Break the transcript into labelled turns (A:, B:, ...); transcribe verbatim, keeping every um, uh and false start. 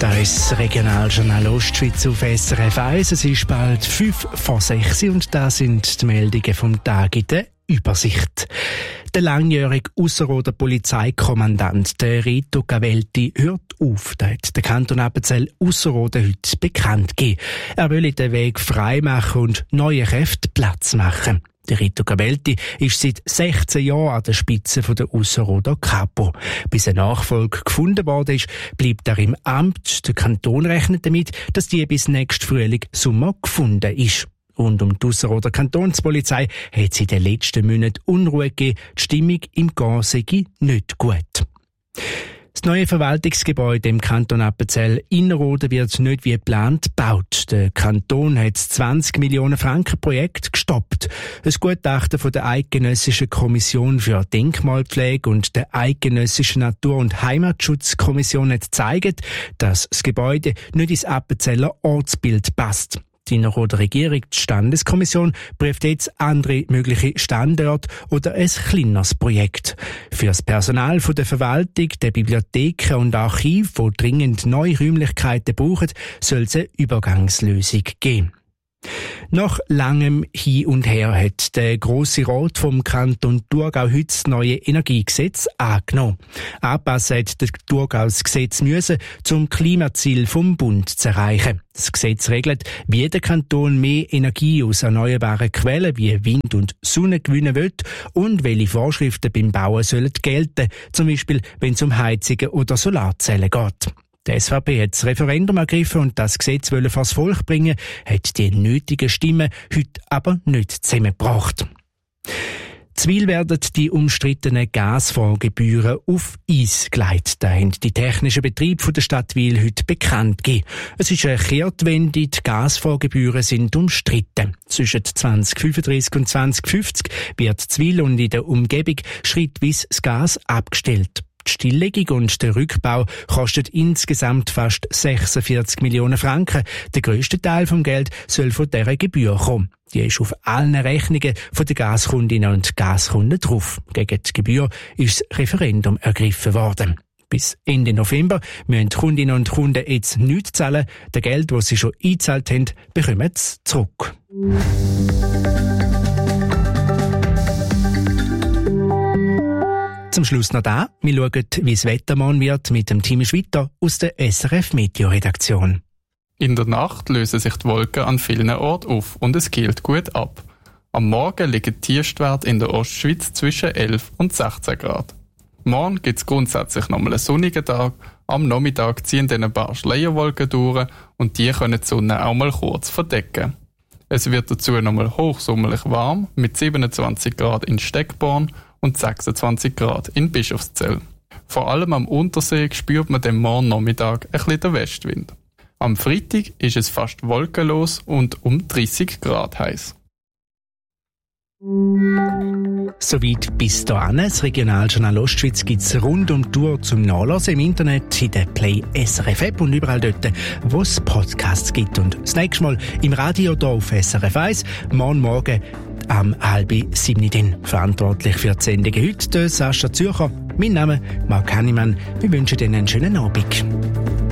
A: Das ist das Regionaljournal Ostschweiz auf S R F eins. Es ist bald fünf vor sechs und das sind die Meldungen vom Tag in der Übersicht. Der langjährige Ausserrhoder Polizeikommandant, der Rito Cavelti, hört auf. Das hat der Kanton Appenzell Ausserrhoden heute bekannt gegeben. Er will den Weg frei machen und neue Kräfte Platz machen. Der Rito Cavelti ist seit sechzehn Jahren an der Spitze der Ausserrhoder Kapo. Bis ein Nachfolger gefunden worden ist, bleibt er im Amt. Der Kanton rechnet damit, dass die bis nächsten Frühling Sommer gefunden ist. Rund um die Ausserrhoder Kantonspolizei hat es in den letzten Monaten Unruhe gegeben. Die Stimmung im Gang sei nicht gut. Das neue Verwaltungsgebäude im Kanton Appenzell Innerrhoden wird nicht wie geplant gebaut. Der Kanton hat das zwanzig Millionen Franken Projekt gestoppt. Ein Gutachten von der Eidgenössischen Kommission für Denkmalpflege und der Eidgenössischen Natur- und Heimatschutzkommission hat gezeigt, dass das Gebäude nicht ins Appenzeller Ortsbild passt. Die Innerrhoder Regierung, die Standeskommission, prüft jetzt andere mögliche Standorte oder ein kleineres Projekt. Für das Personal von der Verwaltung, der Bibliotheken und Archiv, die dringend neue Räumlichkeiten brauchen, soll es eine Übergangslösung geben. Nach langem Hin und Her hat der Grosse Rat vom Kanton Thurgau heute das neue Energiegesetz angenommen. Anpassen hat der Thurgau das Gesetz müssen, zum Klimaziel vom Bund zu erreichen. Das Gesetz regelt, wie der Kanton mehr Energie aus erneuerbaren Quellen wie Wind und Sonne gewinnen will und welche Vorschriften beim Bauen sollen gelten, zum Beispiel wenn es um Heizungen oder Solarzellen geht. Die S V P hat das Referendum ergriffen und das Gesetz wollen vors Volk bringen, hat die nötigen Stimmen heute aber nicht zusammengebracht. Zuweilen werden die umstrittenen Gasfondsgebühren auf Eis gelegt. Da haben die technischen Betriebe der Stadt Wil heute bekannt gegeben. Es ist eine Kehrtwende, die Gasfondsgebühren sind umstritten. Zwischen zwanzig fünfunddreißig und zwanzig fünfzig wird Zwil und in der Umgebung schrittweise das Gas abgestellt. Die Stilllegung und der Rückbau kostet insgesamt fast sechsundvierzig Millionen Franken. Der grösste Teil vom Geld soll von dieser Gebühr kommen. Die ist auf allen Rechnungen von den Gaskundinnen und Gaskunden drauf. Gegen die Gebühr ist das Referendum ergriffen worden. Bis Ende November müssen die Kundinnen und Kunden jetzt nichts zahlen. Das Geld, das sie schon eingezahlt haben, bekommen sie zurück. Zum Schluss noch da. Wir schauen, wie es Wetter morgen wird mit dem Team Schwitter aus der S R F Meteo-Redaktion.
B: In der Nacht lösen sich die Wolken an vielen Orten auf und es kühlt gut ab. Am Morgen liegen die Tiefstwerte in der Ostschweiz zwischen elf und sechzehn Grad. Morgen gibt es grundsätzlich nochmal einen sonnigen Tag. Am Nachmittag ziehen dann ein paar Schleierwolken durch und die können die Sonne auch mal kurz verdecken. Es wird dazu nochmal hochsommerlich warm mit siebenundzwanzig Grad in Steckborn und sechsundzwanzig Grad in Bischofszell. Vor allem am Untersee spürt man dem morgen Nachmittag ein bisschen den Westwind. Am Freitag ist es fast wolkenlos und um dreißig Grad heiß.
A: Soweit bis dahin. Das Regionaljournal Ostschweiz gibt es rund um die Tour zum Nachlesen im Internet, in der Play S R F App und überall dort, wo es Podcasts gibt. Und das nächste Mal im Radio hier auf S R F eins, morgen Morgen am halb sieben denn. Verantwortlich für die Sendungen heute, Sascha Zürcher. Mein Name Marc Hannemann. Wir wünschen Ihnen einen schönen Abend.